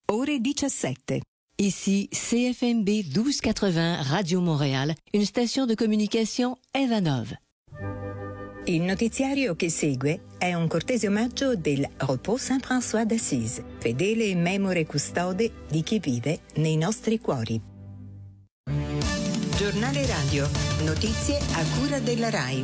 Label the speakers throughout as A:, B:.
A: ore 17.
B: Ici CFMB 1280 Radio Montréal, une station de communication Evanov.
C: Il notiziario che segue è un cortese omaggio del Repos Saint-François d'Assise, fedele memore custode di chi vive nei nostri cuori. Giornale radio, notizie a cura della RAI.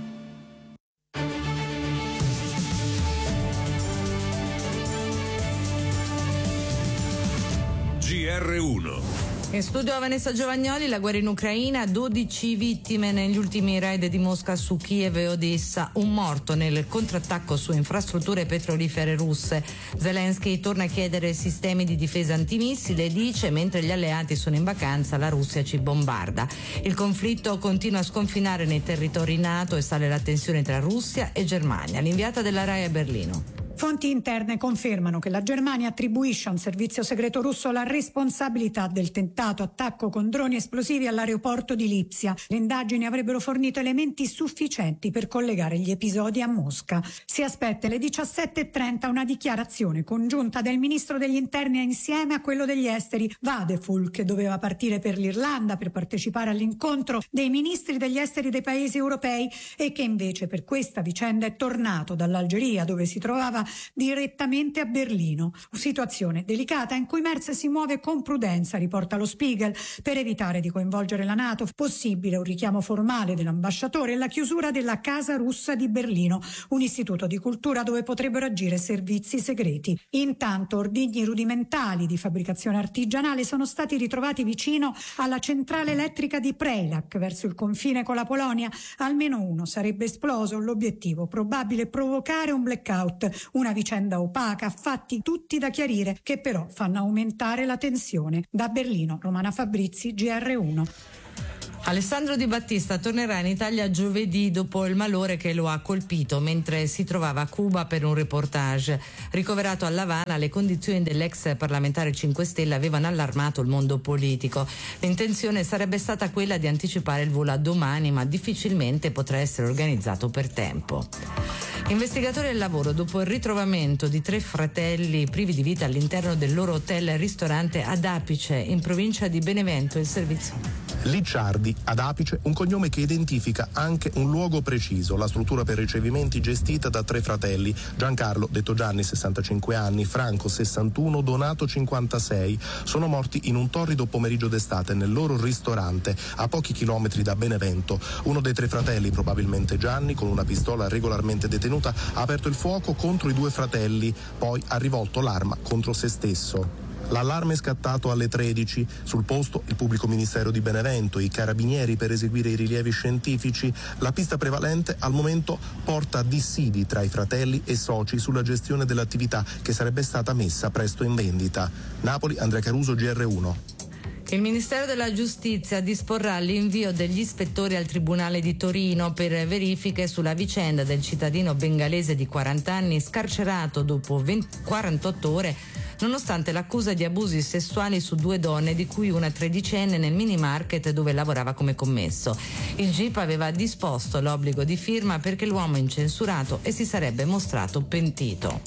D: GR1.
E: In studio Vanessa Giovagnoli. La guerra in Ucraina, 12 vittime negli ultimi raid di Mosca su Kiev e Odessa, un morto nel contrattacco su infrastrutture petrolifere russe. Zelensky torna a chiedere sistemi di difesa antimissile e dice: mentre gli alleati sono in vacanza la Russia ci bombarda. Il conflitto continua a sconfinare nei territori NATO e sale la tensione tra Russia e Germania. L'inviata della RAI a Berlino.
F: Fonti interne confermano che la Germania attribuisce a un servizio segreto russo la responsabilità del tentato attacco con droni esplosivi all'aeroporto di Lipsia. Le indagini avrebbero fornito elementi sufficienti per collegare gli episodi a Mosca. Si aspetta alle 17:30 una dichiarazione congiunta del ministro degli interni insieme a quello degli esteri Vadeful, che doveva partire per l'Irlanda per partecipare all'incontro dei ministri degli esteri dei paesi europei e che invece per questa vicenda è tornato dall'Algeria, dove si trovava direttamente a Berlino. Situazione delicata in cui Merz si muove con prudenza, riporta lo Spiegel, per evitare di coinvolgere la NATO. Possibile un richiamo formale dell'ambasciatore e la chiusura della Casa Russa di Berlino, un istituto di cultura dove potrebbero agire servizi segreti. Intanto ordigni rudimentali di fabbricazione artigianale sono stati ritrovati vicino alla centrale elettrica di Prejlac, verso il confine con la Polonia. Almeno uno sarebbe esploso, l'obiettivo probabile provocare un blackout. Una vicenda opaca, fatti tutti da chiarire, che però fanno aumentare la tensione. Da Berlino, Romana Fabrizi, GR1.
E: Alessandro Di Battista tornerà in Italia giovedì dopo il malore che lo ha colpito mentre si trovava a Cuba per un reportage. Ricoverato a L'Avana, le condizioni dell'ex parlamentare 5 Stelle avevano allarmato il mondo politico. L'intenzione sarebbe stata quella di anticipare il volo a domani, ma difficilmente potrà essere organizzato per tempo. Investigatori del lavoro, dopo il ritrovamento di 3 fratelli privi di vita all'interno del loro hotel e ristorante ad Apice, in provincia di Benevento, il servizio.
G: Licciardi, ad Apice, un cognome che identifica anche un luogo preciso, la struttura per ricevimenti gestita da 3 fratelli, Giancarlo, detto Gianni, 65 anni, Franco, 61, Donato, 56, sono morti in un torrido pomeriggio d'estate nel loro ristorante a pochi chilometri da Benevento. Uno dei 3 fratelli, probabilmente Gianni, con una pistola regolarmente detenuta, ha aperto il fuoco contro i 2 fratelli, poi ha rivolto l'arma contro se stesso. L'allarme è scattato alle 13. Sul posto il pubblico ministero di Benevento, i carabinieri per eseguire i rilievi scientifici. La pista prevalente al momento porta dissidi tra i fratelli e soci sulla gestione dell'attività che sarebbe stata messa presto in vendita. Napoli, Andrea Caruso, GR1.
E: Il Ministero della Giustizia disporrà l'invio degli ispettori al Tribunale di Torino per verifiche sulla vicenda del cittadino bengalese di 40 anni scarcerato dopo 48 ore nonostante l'accusa di abusi sessuali su 2 donne, di cui una tredicenne, nel mini market dove lavorava come commesso. Il GIP aveva disposto l'obbligo di firma perché l'uomo è incensurato e si sarebbe mostrato pentito.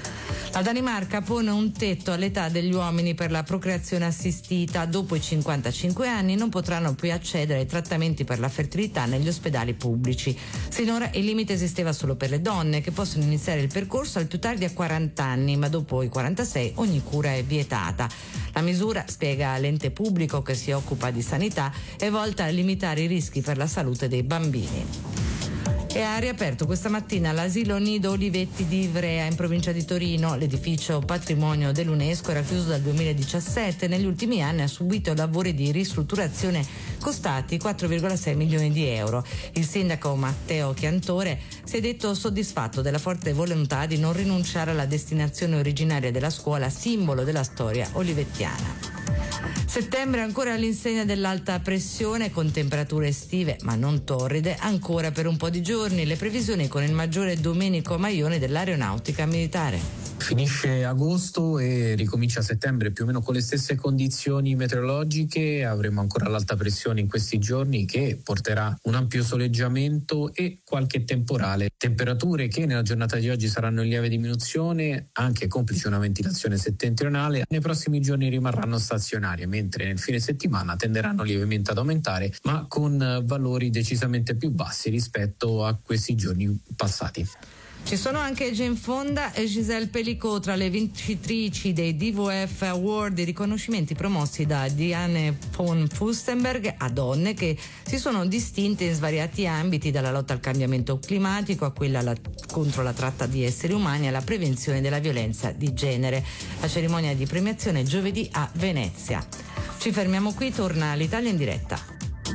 E: La Danimarca pone un tetto all'età degli uomini per la procreazione assistita. Dopo i 55 anni non potranno più accedere ai trattamenti per la fertilità negli ospedali pubblici. Sinora il limite esisteva solo per le donne, che possono iniziare il percorso al più tardi a 40 anni, ma dopo i 46 ogni cura è vietata. La misura, spiega l'ente pubblico che si occupa di sanità, è volta a limitare i rischi per la salute dei bambini. E ha riaperto questa mattina l'asilo Nido Olivetti di Ivrea, in provincia di Torino. L'edificio patrimonio dell'UNESCO era chiuso dal 2017 e negli ultimi anni ha subito lavori di ristrutturazione costati 4,6 milioni di euro. Il sindaco Matteo Chiantore si è detto soddisfatto della forte volontà di non rinunciare alla destinazione originaria della scuola, simbolo della storia olivettiana. Settembre ancora all'insegna dell'alta pressione con temperature estive ma non torride ancora per un po' di giorni. Le previsioni con il maggiore Domenico Maione dell'Aeronautica Militare.
A: Finisce agosto e ricomincia settembre più o meno con le stesse condizioni meteorologiche. Avremo ancora l'alta pressione in questi giorni che porterà un ampio soleggiamento e qualche temporale. Temperature che nella giornata di oggi saranno in lieve diminuzione, anche complice una ventilazione settentrionale. Nei prossimi giorni rimarranno stazionarie, mentre nel fine settimana tenderanno lievemente ad aumentare, ma con valori decisamente più bassi rispetto a questi giorni passati.
E: Ci sono anche Jane Fonda e Giselle Pellicot tra le vincitrici dei DVF Award, i riconoscimenti promossi da Diane von Furstenberg a donne che si sono distinte in svariati ambiti, dalla lotta al cambiamento climatico a quella contro la tratta di esseri umani alla prevenzione della violenza di genere. La cerimonia di premiazione giovedì a Venezia. Ci fermiamo qui, torna l'Italia in diretta.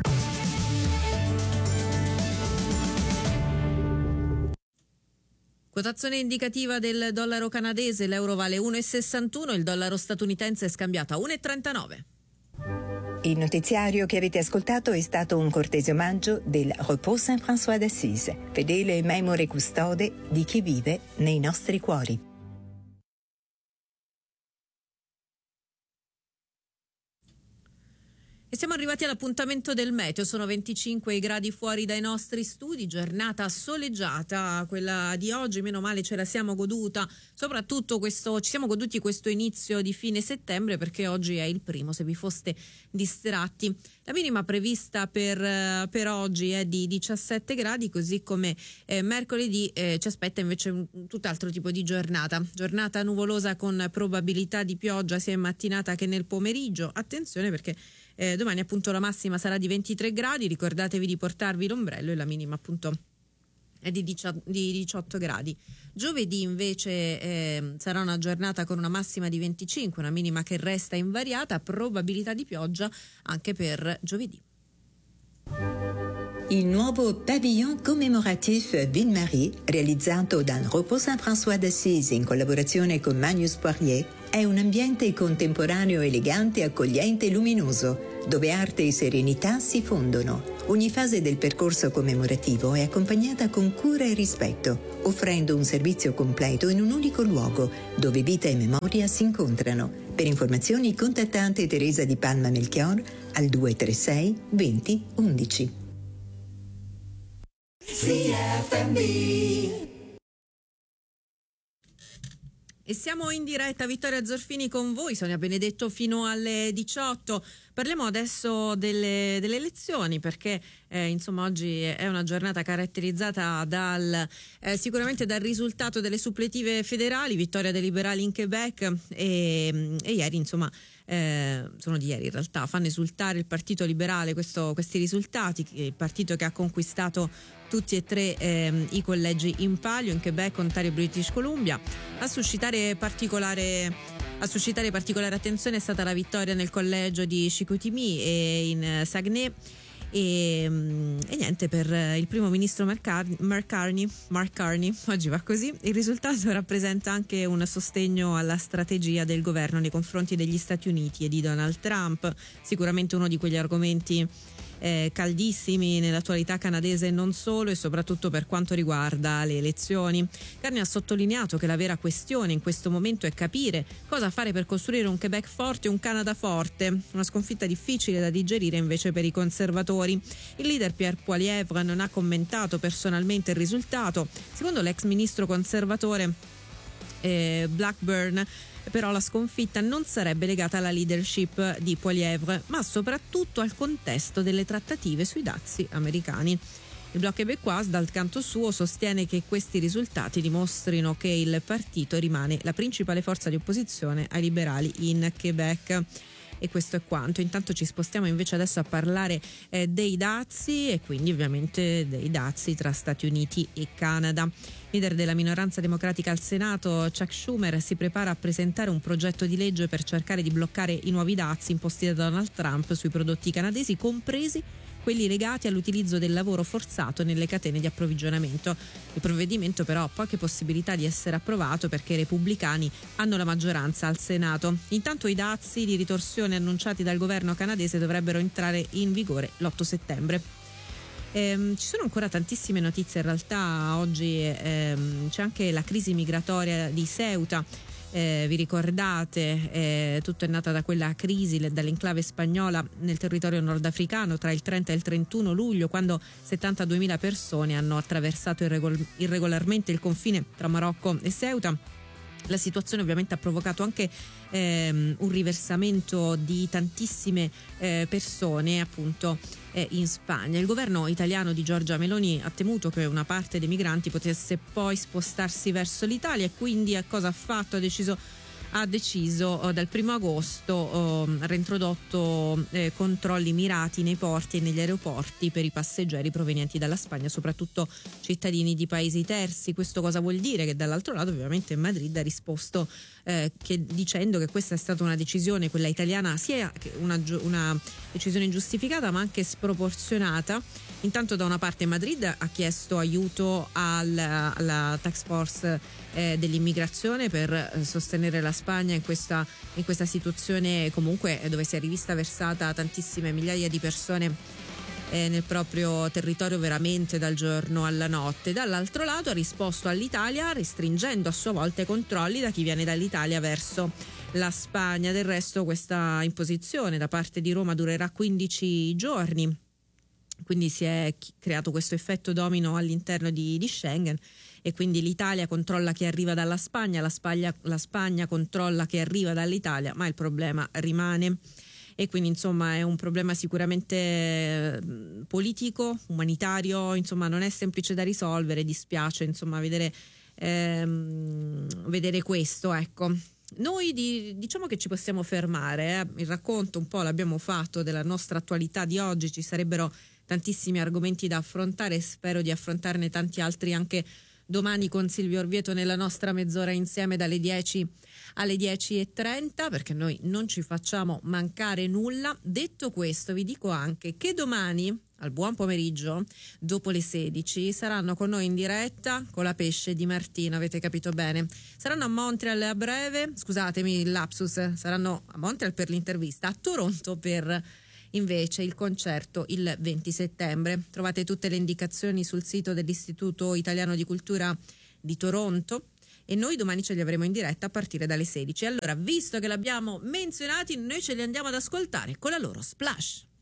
H: Quotazione indicativa del dollaro canadese, l'euro vale 1,61, il dollaro statunitense è scambiato a 1,39.
C: Il notiziario che avete ascoltato è stato un cortese omaggio del Repos Saint-François d'Assise, fedele memore custode di chi vive nei nostri cuori.
H: E siamo arrivati all'appuntamento del meteo, sono 25 gradi fuori dai nostri studi, giornata soleggiata, quella di oggi, meno male ce la siamo goduta, soprattutto ci siamo goduti questo inizio di fine settembre perché oggi è il primo, se vi foste distratti. La minima prevista per oggi è di 17 gradi, così come mercoledì ci aspetta invece un tutt'altro tipo di giornata nuvolosa con probabilità di pioggia sia in mattinata che nel pomeriggio. Attenzione perché domani appunto la massima sarà di 23 gradi, ricordatevi di portarvi l'ombrello, e la minima appunto è di 18 gradi. Giovedì invece sarà una giornata con una massima di 25, una minima che resta invariata, probabilità di pioggia anche per giovedì.
C: Il nuovo pavillon commémoratif Ville-Marie, realizzato dal Repos Saint-François d'Assise in collaborazione con Magnus Poirier, è un ambiente contemporaneo elegante, accogliente e luminoso, dove arte e serenità si fondono. Ogni fase del percorso commemorativo è accompagnata con cura e rispetto, offrendo un servizio completo in un unico luogo, dove vita e memoria si incontrano. Per informazioni contattate Teresa Di Palma Melchior al 236 20 11.
H: E siamo in diretta, Vittoria Zorfini con voi, Sonia Benedetto fino alle 18. Parliamo adesso delle elezioni perché insomma oggi è una giornata caratterizzata sicuramente dal risultato delle suppletive federali, vittoria dei liberali in Quebec e ieri insomma sono di ieri in realtà, fanno esultare il Partito Liberale questi risultati, il partito che ha conquistato tutti e tre i collegi in palio in Quebec, Ontario e British Columbia. A suscitare particolare attenzione è stata la vittoria nel collegio di Chicoutimi e in Saguenay e niente, per il primo ministro Mark Carney, oggi va così. Il risultato rappresenta anche un sostegno alla strategia del governo nei confronti degli Stati Uniti e di Donald Trump, sicuramente uno di quegli argomenti caldissimi nell'attualità canadese e non solo, e soprattutto per quanto riguarda le elezioni. Carney ha sottolineato che la vera questione in questo momento è capire cosa fare per costruire un Quebec forte e un Canada forte, una sconfitta difficile da digerire invece per i conservatori. Il leader Pierre Poilievre non ha commentato personalmente il risultato. Secondo l'ex ministro conservatore Blackburn, però la sconfitta non sarebbe legata alla leadership di Poilievre, ma soprattutto al contesto delle trattative sui dazi americani. Il Bloc québécois, dal canto suo, sostiene che questi risultati dimostrino che il partito rimane la principale forza di opposizione ai liberali in Quebec. E questo è quanto. Intanto ci spostiamo invece adesso a parlare dei dazi e quindi ovviamente dei dazi tra Stati Uniti e Canada. Leader della minoranza democratica al Senato, Chuck Schumer, si prepara a presentare un progetto di legge per cercare di bloccare i nuovi dazi imposti da Donald Trump sui prodotti canadesi, compresi quelli legati all'utilizzo del lavoro forzato nelle catene di approvvigionamento. Il provvedimento però ha poche possibilità di essere approvato perché i repubblicani hanno la maggioranza al Senato. Intanto i dazi di ritorsione annunciati dal governo canadese dovrebbero entrare in vigore l'8 settembre. Ci sono ancora tantissime notizie, in realtà oggi c'è anche la crisi migratoria di Ceuta. Vi ricordate, tutto è nata da quella crisi dall'enclave spagnola nel territorio nordafricano tra il 30 e il 31 luglio, quando 72.000 persone hanno attraversato irregolarmente il confine tra Marocco e Ceuta. La situazione ovviamente ha provocato anche un riversamento di tantissime persone appunto in Spagna. Il governo italiano di Giorgia Meloni ha temuto che una parte dei migranti potesse poi spostarsi verso l'Italia e quindi cosa ha fatto? Ha deciso dal 1 agosto ha reintrodotto controlli mirati nei porti e negli aeroporti per i passeggeri provenienti dalla Spagna, soprattutto cittadini di paesi terzi. Questo cosa vuol dire? Che dall'altro lato ovviamente Madrid ha risposto dicendo che questa è stata una decisione, quella italiana, sia una decisione ingiustificata ma anche sproporzionata. Intanto da una parte Madrid ha chiesto aiuto alla task force dell'immigrazione per sostenere la Spagna in questa situazione comunque dove si è rivista versata tantissime migliaia di persone nel proprio territorio veramente dal giorno alla notte. Dall'altro lato ha risposto all'Italia restringendo a sua volta i controlli da chi viene dall'Italia verso la Spagna. Del resto questa imposizione da parte di Roma durerà 15 giorni. Quindi si è creato questo effetto domino all'interno di Schengen e quindi l'Italia controlla chi arriva dalla Spagna, la Spagna controlla chi arriva dall'Italia, ma il problema rimane. E quindi insomma è un problema sicuramente politico, umanitario, insomma non è semplice da risolvere, dispiace insomma vedere questo, ecco. Noi diciamo che ci possiamo fermare, il racconto un po' l'abbiamo fatto della nostra attualità di oggi, ci sarebbero tantissimi argomenti da affrontare e spero di affrontarne tanti altri anche domani con Silvio Orvieto nella nostra mezz'ora insieme dalle 10 alle 10:30, perché noi non ci facciamo mancare nulla. Detto questo vi dico anche che domani al buon pomeriggio dopo le 16 saranno con noi in diretta con la Pesce di Martino, avete capito bene, saranno a Montreal a breve, scusatemi il lapsus, saranno a Montreal per l'intervista, a Toronto per invece il concerto il 20 settembre. Trovate tutte le indicazioni sul sito dell'Istituto Italiano di Cultura di Toronto e noi domani ce li avremo in diretta a partire dalle 16. Allora, visto che l'abbiamo menzionati, noi ce li andiamo ad ascoltare con la loro Splash.